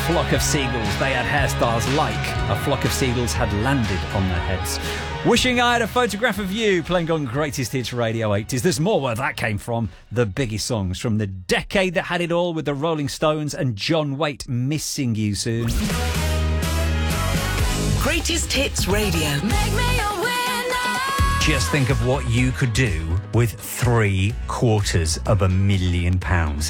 flock of seagulls. They had hairstyles like a flock of seagulls had landed on their heads. Wishing I had a photograph of you, playing on Greatest Hits Radio 80s. There's more where that came from. The Biggie songs from the decade that had it all, with the Rolling Stones and John Waite, Missing You Soon. Greatest Hits Radio. Make me a winner. Just think of what you could do with £750,000.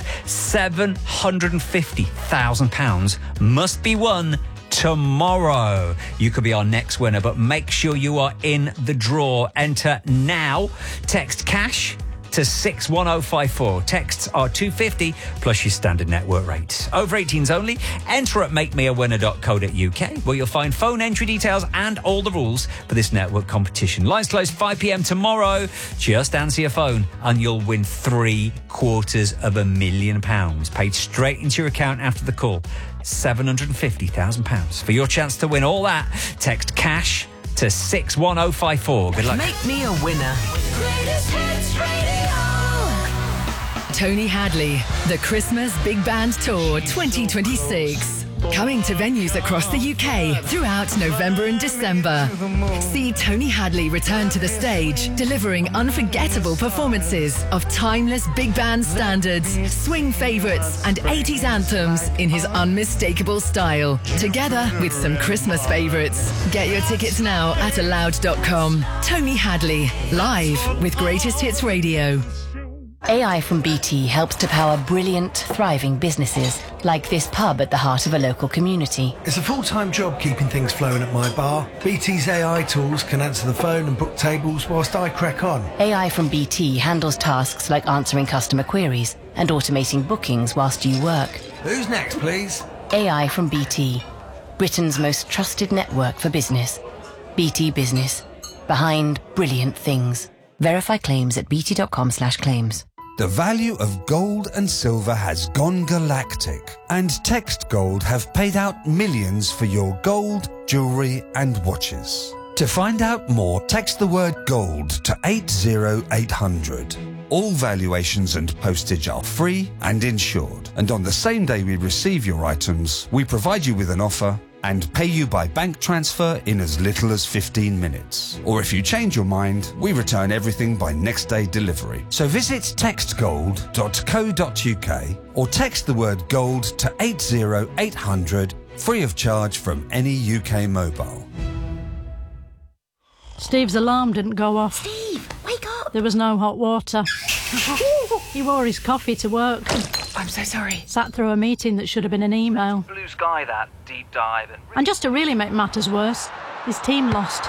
£750,000 must be won tomorrow. You could be our next winner, but make sure you are in the draw. Enter now. Text CASH to 61054. Texts are $2.50 plus your standard network rate. Over 18s only. Enter at makemeawinner.co.uk, where you'll find phone entry details and all the rules for this network competition. Lines close 5 p.m. tomorrow. Just answer your phone and you'll win £750,000 paid straight into your account after the call. £750,000. For your chance to win all that, text CASH to 61054. Good luck. Make me a winner. Greatest Hits Radio. Tony Hadley, the Christmas Big Band Tour 2026. Coming to venues across the UK throughout November and December. See Tony Hadley return to the stage, delivering unforgettable performances of timeless big band standards, swing favourites and 80s anthems in his unmistakable style, together with some Christmas favourites. Get your tickets now at aloud.com. Tony Hadley, live with Greatest Hits Radio. AI from BT helps to power brilliant, thriving businesses, like this pub at the heart of a local community. It's a full-time job keeping things flowing at my bar. BT's AI tools can answer the phone and book tables whilst I crack on. AI from BT handles tasks like answering customer queries and automating bookings whilst you work. Who's next, please? AI from BT, Britain's most trusted network for business. BT Business, behind brilliant things. Verify claims at bt.com/claims. The value of gold and silver has gone galactic, and Text Gold have paid out millions for your gold, jewellery and watches. To find out more, text the word gold to 80800. All valuations and postage are free and insured, and on the same day we receive your items, we provide you with an offer and pay you by bank transfer in as little as 15 minutes. Or if you change your mind, we return everything by next day delivery. So visit textgold.co.uk or text the word gold to 80800, free of charge from any UK mobile. Steve's alarm didn't go off. Steve, wake up! There was no hot water. He wore his coffee to work. I'm so sorry. Sat through a meeting that should have been an email. Blue sky, that deep dive. And just to really make matters worse, his team lost.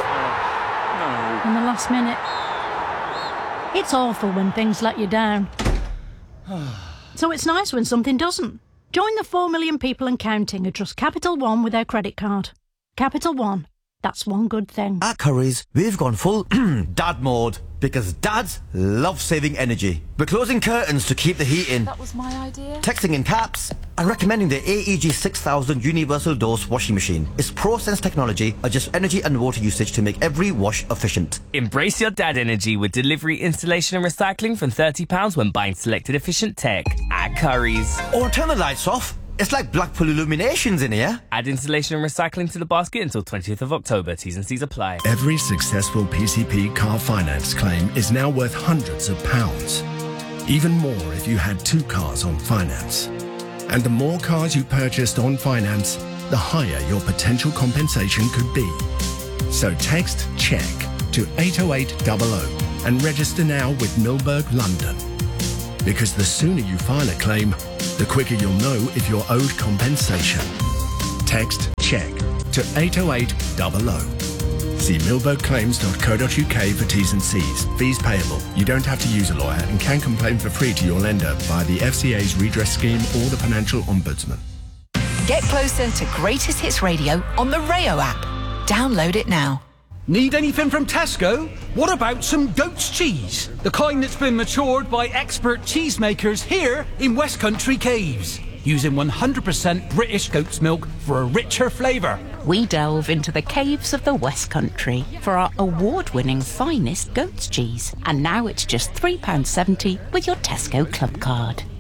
In the last minute. It's awful when things let you down. So it's nice when something doesn't. Join the 4 million people and counting who trust Capital One with their credit card. Capital One. That's one good thing. At Currys, we've gone full dad mode, because dads love saving energy. We're closing curtains to keep the heat in. That was my idea. Texting in caps and recommending the AEG 6000 Universal Dose Washing Machine. Its ProSense technology adjusts energy and water usage to make every wash efficient. Embrace your dad energy with delivery, installation and recycling from £30 when buying selected efficient tech at Currys. Or turn the lights off. It's like Blackpool Illuminations in here. Add installation and recycling to the basket until 20th of October. T's and C's apply. Every successful PCP car finance claim is now worth hundreds of pounds. Even more if you had 2 cars on finance. And the more cars you purchased on finance, the higher your potential compensation could be. So text CHECK to 80800 and register now with Milberg London. Because the sooner you file a claim, the quicker you'll know if you're owed compensation. Text CHECK to 80800. See milbergclaims.co.uk for T's and C's. Fees payable. You don't have to use a lawyer and can complain for free to your lender via the FCA's redress scheme or the Financial Ombudsman. Get closer to Greatest Hits Radio on the Rayo app. Download it now. Need anything from Tesco? What about some goat's cheese? The kind that's been matured by expert cheesemakers here in West Country Caves, using 100% British goat's milk for a richer flavour. We delve into the caves of the West Country for our award-winning finest goat's cheese. And now it's just £3.70 with your Tesco Club card.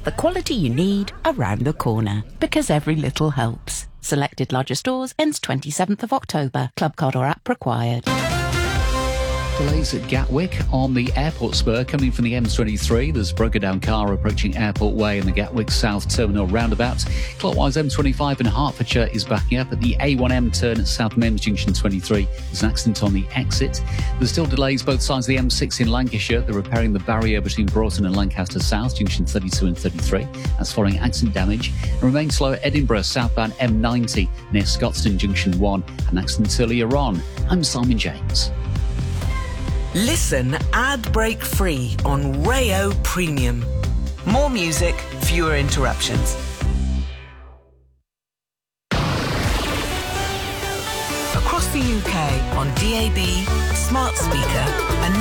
the quality you need around the corner. Because every little helps. Selected larger stores ends 27th of October. Club card or app required. Delays at Gatwick on the airport spur coming from the M23. There's a broken down car approaching Airport Way in the Gatwick South Terminal roundabout. Clockwise M25 in Hertfordshire is backing up at the A1M turn at South Mimms Junction 23. There's an accident on the exit. There's still delays both sides of the M6 in Lancashire. They're repairing the barrier between Broughton and Lancaster South, Junction 32 and 33. That's following accident damage. It remains slow at Edinburgh southbound M90 near Scotstoun Junction 1. An accident earlier on. I'm Simon James. Listen ad-break free on Rayo Premium. More music, fewer interruptions. Across the UK on DAB, smart speaker and